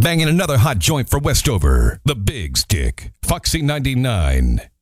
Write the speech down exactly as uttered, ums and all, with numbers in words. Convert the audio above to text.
banging another hot joint for Westover. The Big Stick. Foxy ninety-nine.